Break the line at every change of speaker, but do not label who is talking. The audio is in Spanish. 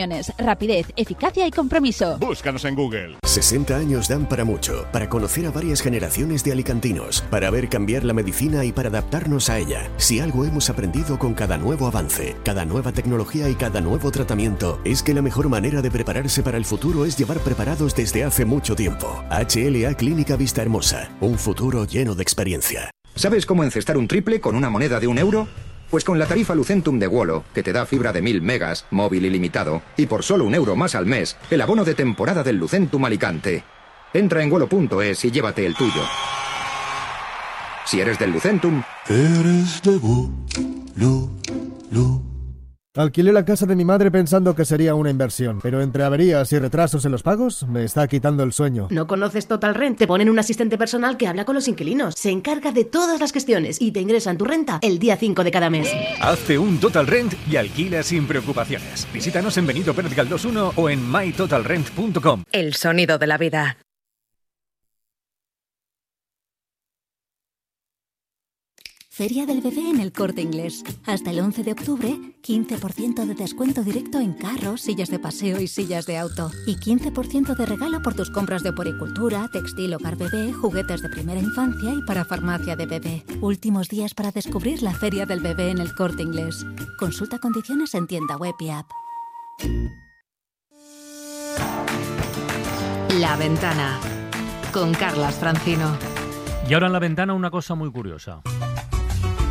Rapidez, eficacia y compromiso.
Búscanos en Google.
60 años dan para mucho, para conocer a varias generaciones de alicantinos, para ver cambiar la medicina y para adaptarnos a ella. Si algo hemos aprendido con cada nuevo avance, cada nueva tecnología y cada nuevo tratamiento, es que la mejor manera de prepararse para el futuro es llevar preparados desde hace mucho tiempo. HLA Clínica Vista Hermosa, un futuro lleno de experiencia.
¿Sabes cómo encestar un triple con una moneda de €1? Pues con la tarifa Lucentum de Wolo, que te da fibra de 1000 megas, móvil ilimitado, y por solo €1 más al mes, el abono de temporada del Lucentum Alicante. Entra en wolo.es y llévate el tuyo. Si eres del Lucentum,
eres de Alquilé la casa de mi madre pensando que sería una inversión, pero entre averías y retrasos en los pagos, me está quitando el sueño.
¿No conoces Total Rent? Te ponen un asistente personal que habla con los inquilinos, se encarga de todas las gestiones y te ingresan tu renta el día 5 de cada mes.
Hazte un Total Rent y alquila sin preocupaciones. Visítanos en Benito Pérez Galdós 1 o en mytotalrent.com.
El sonido de la vida.
Feria del Bebé en El Corte Inglés. Hasta el 11 de octubre, 15% de descuento directo en carros, sillas de paseo y sillas de auto. Y 15% de regalo por tus compras de puericultura, textil, hogar bebé, juguetes de primera infancia y para farmacia de bebé. Últimos días para descubrir la Feria del Bebé en El Corte Inglés. Consulta condiciones en tienda web y app.
La Ventana, con Carlas Francino.
Y ahora en La Ventana una cosa muy curiosa.